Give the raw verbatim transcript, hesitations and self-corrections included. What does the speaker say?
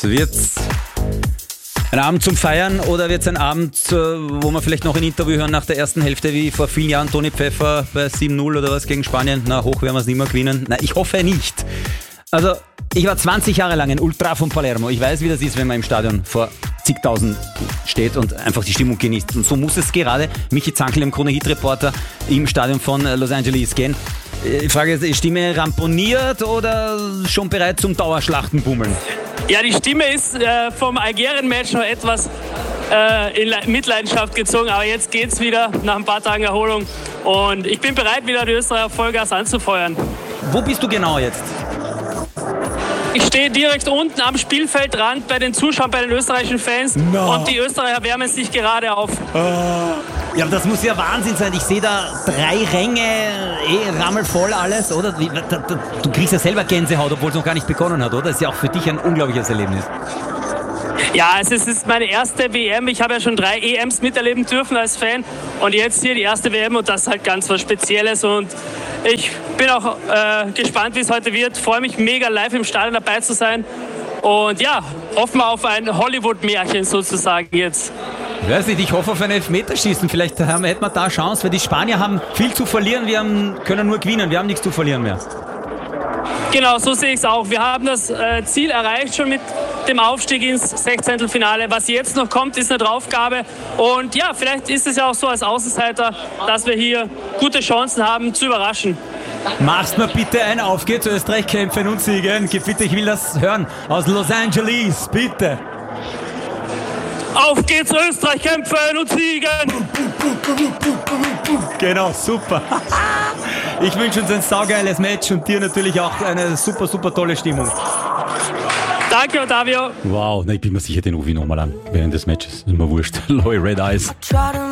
Wird's ein Abend zum Feiern oder wird's ein Abend, wo wir vielleicht noch ein Interview hören nach der ersten Hälfte, wie vor vielen Jahren Toni Pfeffer bei sieben null oder was gegen Spanien? Na, hoch werden wir es nicht mehr gewinnen. Na, ich hoffe nicht. Also, ich war zwanzig Jahre lang ein Ultra von Palermo. Ich weiß, wie das ist, wenn man im Stadion vor zigtausend steht und einfach die Stimmung genießt. Und so muss es gerade Michi Zankl, im Krone-Hit-Reporter, im Stadion von Los Angeles gehen. Die Frage ist, ist Stimme ramponiert oder schon bereit zum Dauerschlachtenbummeln? Ja, die Stimme ist äh, vom Algerien-Match noch etwas äh, in Le- Mitleidenschaft gezogen, aber jetzt geht's wieder nach ein paar Tagen Erholung und ich bin bereit, wieder die Österreicher Vollgas anzufeuern. Wo bist du genau jetzt? Ich stehe direkt unten am Spielfeldrand bei den Zuschauern, bei den österreichischen Fans no. und die Österreicher wärmen sich gerade auf. Oh. Ja, aber das muss ja Wahnsinn sein. Ich sehe da drei Ränge, eh rammelvoll alles, oder? Du kriegst ja selber Gänsehaut, obwohl es noch gar nicht begonnen hat, oder? Das ist ja auch für dich ein unglaubliches Erlebnis. Ja, es ist, es ist meine erste W M. Ich habe ja schon drei E Ms miterleben dürfen als Fan und jetzt hier die erste W M und das ist halt ganz was Spezielles und ich bin auch äh, gespannt, wie es heute wird. Freue mich mega live im Stadion dabei zu sein und ja, hoffen wir auf ein Hollywood-Märchen sozusagen jetzt. Ich weiß nicht, ich hoffe auf ein Elfmeterschießen. Vielleicht haben, hätten wir da Chance, weil die Spanier haben viel zu verlieren. Wir haben, können nur gewinnen, wir haben nichts zu verlieren mehr. Genau, so sehe ich es auch. Wir haben das äh, Ziel erreicht schon mit dem Aufstieg ins Sechzehntelfinale. Was jetzt noch kommt, ist eine Draufgabe. Und ja, vielleicht ist es ja auch so als Außenseiter, dass wir hier gute Chancen haben zu überraschen. Machst mir bitte ein Auf geht's, Österreich kämpfen und siegen. Bitte, ich will das hören aus Los Angeles, bitte. Auf geht's, Österreich kämpfen und siegen! Genau, super. Ich wünsche uns ein saugeiles Match und dir natürlich auch eine super, super tolle Stimmung. Danke, Ottavio. Wow, na, ich bin mir sicher den Uwe nochmal an während des Matches. Ist mir wurscht. Loy Red Eyes.